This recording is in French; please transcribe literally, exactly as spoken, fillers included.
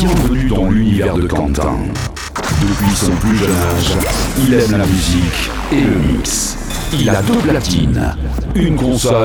bienvenue dans l'univers de Quentin. Depuis son plus jeune âge, il aime la musique et le mix. Il a deux platines, une console